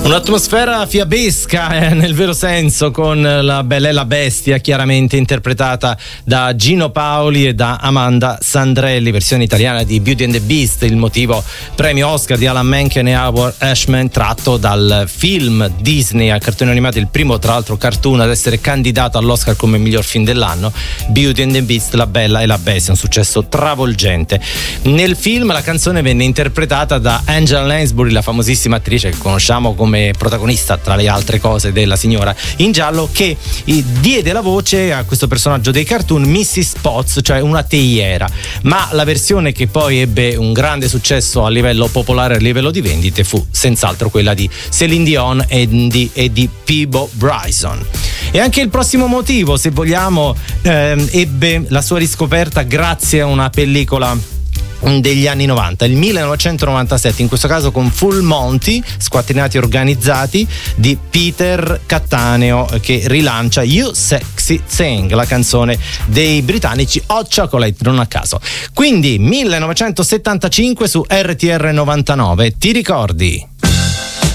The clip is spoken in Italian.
Un'atmosfera fiabesca nel vero senso, con La Bella e la Bestia, chiaramente interpretata da Gino Paoli e da Amanda Sandrelli, versione italiana di Beauty and the Beast, il motivo premio Oscar di Alan Menken e Howard Ashman, tratto dal film Disney a cartone animato, il primo tra l'altro cartoon ad essere candidato all'Oscar come miglior film dell'anno. Beauty and the Beast, La Bella e la Bestia, un successo travolgente. Nel film la canzone venne interpretata da Angela Lansbury, la famosissima attrice che conosciamo come protagonista tra le altre cose della Signora in giallo, che diede la voce a questo personaggio dei cartoon, Mrs. Potts, cioè una teiera. Ma la versione che poi ebbe un grande successo a livello popolare, a livello di vendite, fu senz'altro quella di Celine Dion e di Peabo Bryson. E anche il prossimo motivo, se vogliamo, ebbe la sua riscoperta grazie a una pellicola degli anni 90, il 1997, in questo caso con Full Monty, Squattrinati Organizzati, di Peter Cattaneo, che rilancia You Sexy Thing, la canzone dei britannici Hot Chocolate, non a caso. Quindi 1975 su RTR 99, ti ricordi?